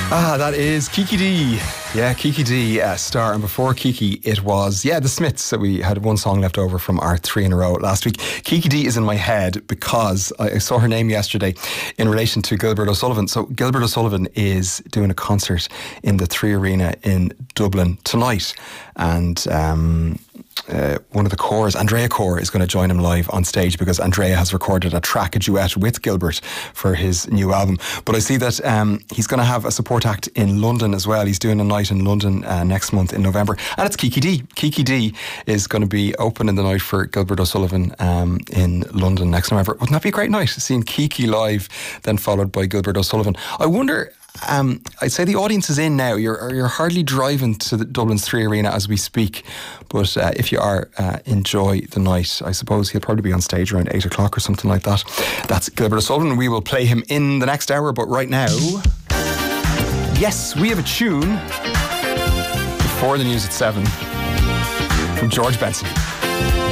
That is Kiki D. Yeah, Kiki D, star. And before Kiki, it was, the Smiths. That we had one song left over from our 3 in a row last week. Kiki D is in my head because I saw her name yesterday in relation to Gilbert O'Sullivan. So Gilbert O'Sullivan is doing a concert in the 3 Arena in Dublin tonight. And one of the cores, Andrea Corr, is going to join him live on stage because Andrea has recorded a duet with Gilbert for his new album. But I see that he's going to have a support act in London as well. He's doing a night in London next month in November. And it's Kiki D. Kiki D is going to be opening the night for Gilbert O'Sullivan in London next November. Wouldn't that be a great night? Seeing Kiki live, then followed by Gilbert O'Sullivan. I wonder... I'd say the audience is in now. You're hardly driving to the Dublin's 3 Arena as we speak, but if you are, enjoy the night. I suppose he'll probably be on stage around 8 o'clock or something like that. That's Gilbert O'Sullivan. We will play him in the next hour, but right now, yes, we have a tune before the news at 7 from George Benson.